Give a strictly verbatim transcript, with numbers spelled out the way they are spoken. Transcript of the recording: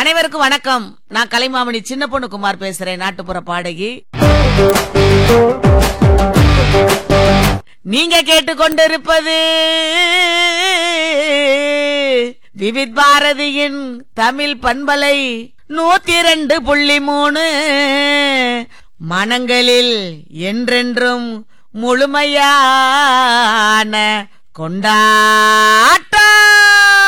அனைவருக்கும் வணக்கம். நான் கலைமாமணி சின்ன பொண்ணு குமார் பேசுறேன், நாட்டுப்புற பாடகி. நீங்க கேட்டுக்கொண்டிருப்பது விவித் பாரதியின் தமிழ் பண்பலை நூத்தி இரண்டு புள்ளி மூணு. மனங்களில் என்றென்றும் முழுமையான கொண்டாட்டம்.